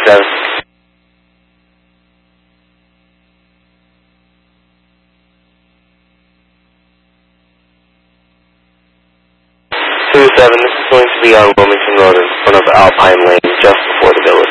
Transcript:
27. 27, this is going to be on Wilmington Road in front of Alpine Lane, just before the village.